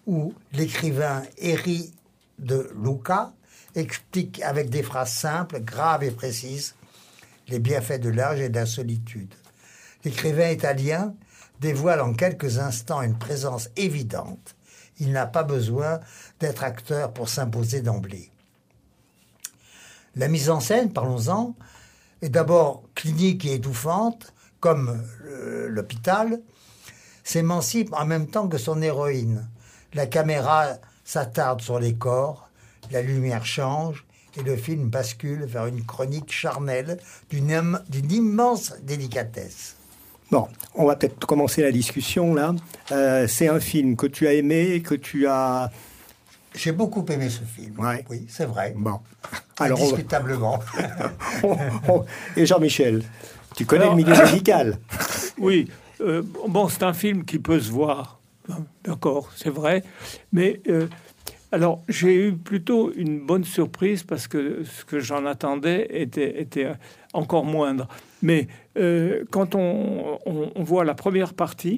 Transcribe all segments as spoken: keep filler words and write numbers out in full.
où l'écrivain Eri de Luca explique avec des phrases simples, graves et précises les bienfaits de l'âge et de la solitude. L'écrivain italien dévoile en quelques instants une présence évidente. Il n'a pas besoin d'être acteur pour s'imposer d'emblée. La mise en scène, parlons-en, est d'abord clinique et étouffante, comme euh, l'hôpital, s'émancipe en même temps que son héroïne. La caméra s'attarde sur les corps, la lumière change et le film bascule vers une chronique charnelle d'une, im- d'une immense délicatesse. Bon, on va peut-être commencer la discussion là. Euh, c'est un film que tu as aimé, que tu as... J'ai beaucoup aimé ce film. Ouais. Oui, c'est vrai. Bon. Alors, on va- Indiscutablement. on- on- Et Jean-Michel, tu connais Alors, le milieu médical. Oui, euh, bon, c'est un film qui peut se voir, hein, d'accord, c'est vrai, mais euh, alors j'ai eu plutôt une bonne surprise parce que ce que j'en attendais était, était encore moindre. Mais euh, quand on, on, on voit la première partie,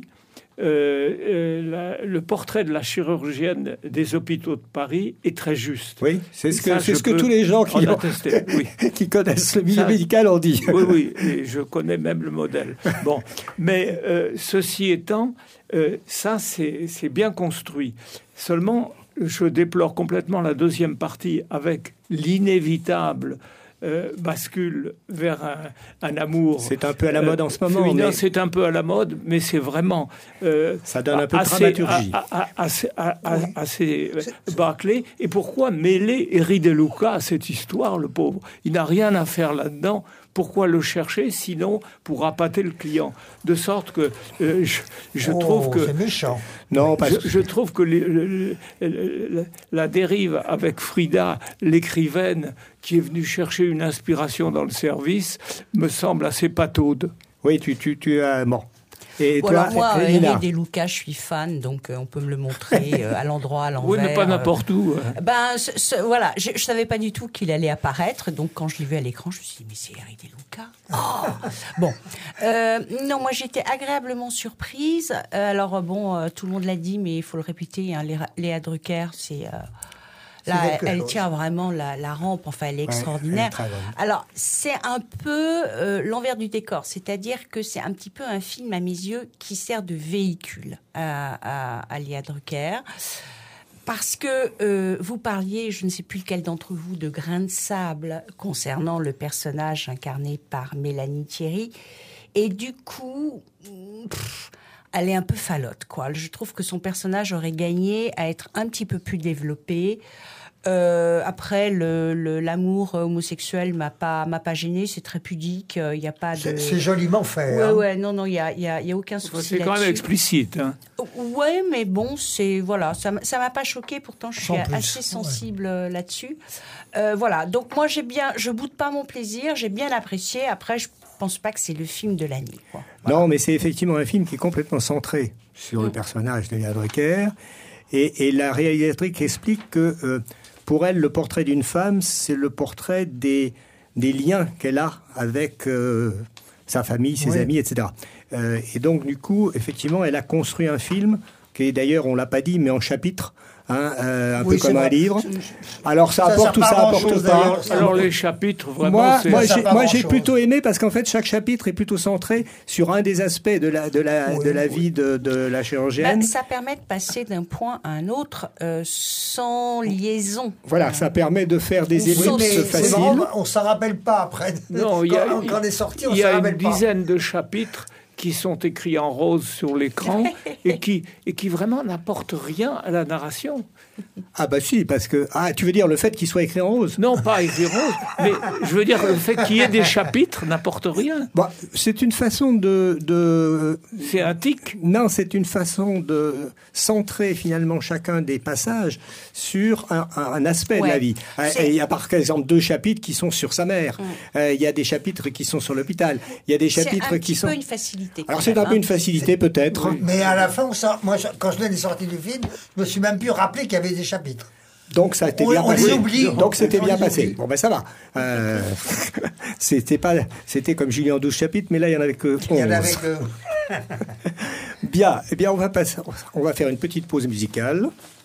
euh, euh, la- le portrait de la chirurgienne des hôpitaux de Paris est très juste. Oui, c'est ce que, Ça, c'est je ce que peux tous les gens qui, en ont- attester, oui. qui connaissent le milieu Ça- médical ont dit. Oui, oui, et je connais même le modèle. Bon, mais euh, ceci étant, euh, ça, c'est c'est bien construit. Seulement, je déplore complètement la deuxième partie avec l'inévitable euh, bascule vers un, un amour. C'est un peu à la mode en ce moment. féminin. mais C'est un peu à la mode, mais c'est vraiment... euh, Ça donne un peu de assez- dramaturgie. a- a- a- Assez, a- a- assez euh, bâclé. Et pourquoi mêler Eri de Luca à cette histoire, le pauvre? Il n'a rien à faire là-dedans. Pourquoi le chercher, sinon pour appâter le client? De sorte que euh, je, je Oh, trouve que... c'est méchant. Non, parce Je, je trouve que les- le- le- le- la dérive avec Frida, l'écrivaine, qui est venue chercher une inspiration dans le service, me semble assez pataude. oui, tu, tu, tu as... Bon. Et Bon, toi, alors moi, euh, Elina, Eri De Luca, je suis fan, donc euh, on peut me le montrer euh, à l'endroit, à l'envers. Oui, mais pas euh. n'importe où. Ben, ce- ce- voilà, je, je savais pas du tout qu'il allait apparaître, donc quand je l'ai vu à l'écran, je me suis dit, mais c'est Eri De Luca. Oh bon, euh, non, moi j'étais agréablement surprise. Euh, alors bon, euh, tout le monde l'a dit, mais il faut le répéter, hein, Léa, Léa Drucker, c'est... Euh, là, C'est quelque elle chose. tient vraiment la, la rampe, enfin elle est elle est extraordinaire. très bonne. Alors, c'est un peu euh, l'envers du décor, c'est-à-dire que c'est un petit peu un film, à mes yeux, qui sert de véhicule à, à, à Léa Drucker. Parce que euh, vous parliez, je ne sais plus lequel d'entre vous, de grain de sable concernant le personnage incarné par Mélanie Thierry. Et du coup, pff, elle est un peu falote, quoi. Je trouve que son personnage aurait gagné à être un petit peu plus développé. Euh, après, le, le, l'amour homosexuel m'a pas m'a pas gêné, c'est très pudique, il y a pas de. C'est, c'est joliment fait. Ouais, hein. ouais, non, non, il y a, il y a, il y a aucun souci C'est quand même là-dessus. explicite. Hein. Ouais, mais bon, c'est voilà, ça, m- ça m'a pas choqué. Pourtant, je suis Sans plus, assez sensible euh, là-dessus. Euh, voilà, donc moi j'ai bien, je boude pas mon plaisir, j'ai bien apprécié. Après, je pense pas que c'est le film de l'année, quoi. non, mais c'est effectivement un film qui est complètement centré sur le personnage de Léa Drucker. Et, et la réalisatrice explique que euh, pour elle, le portrait d'une femme, c'est le portrait des, des liens qu'elle a avec euh, sa famille, ses Oui. amis, et cetera. Euh, et donc, du coup, effectivement, elle a construit un film qui est d'ailleurs, on l'a pas dit, mais en chapitres, hein, euh, un Oui, peu comme c'est un vrai. livre. Alors, ça Ça apporte sert ou pas ça à apporte grand-chose, pas. d'ailleurs. Ça- Alors les chapitres, vraiment, Moi, c'est... moi, Ça j'ai, sert pas moi, j'ai grand-chose. plutôt aimé parce qu'en fait, chaque chapitre est plutôt centré sur un des aspects de la, de la, Oui, de la oui. vie de, de la chirurgienne. Bah, ça permet de passer d'un point à un autre euh, sans liaison. Voilà, ça permet de faire des Oui, ellipses Oui, mais c'est faciles. marrant, on s'en rappelle pas après. Non, il y a, quand, quand on est sorti, on il y s'en a une rappelle pas. dizaine de chapitres qui sont écrits en rose sur l'écran et qui, et qui vraiment n'apportent rien à la narration. Ah bah si, parce que... Ah, tu veux dire le fait qu'il soit écrit en rose? Non, pas écrit rose, mais je veux dire, le fait qu'il y ait des chapitres n'apporte rien. Bon, c'est une façon de... de... C'est un tic. Non, c'est une façon de centrer finalement chacun des passages sur un, un- un aspect de Ouais. la vie. Euh, C'est- et Il y a par exemple deux chapitres qui sont sur sa mère. Euh, Il y a des chapitres qui sont sur l'hôpital. Il y a des chapitres c'est un qui petit sont... peu une facilité. Alors quand c'est même, un peu hein. une facilité peut-être. Mais à la fin, on s'en- moi, je- quand je l'ai sorti du film, je me suis même plus rappelé qu'il y avait des chapitres. Donc ça a été On- bien on passé. les oublie. Donc c'était On bien les passé. oublie. Bon ben ça va. Euh, c'était pas, c'était comme Julien douze chapitres, mais là il y en avait que onze. Il y en avait que... Bien. Eh bien on va passer, on va faire une petite pause musicale.